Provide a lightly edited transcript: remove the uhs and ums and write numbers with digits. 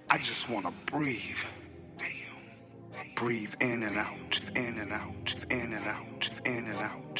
I just wanna breathe. Breathe in and out, in and out, in and out, in and out.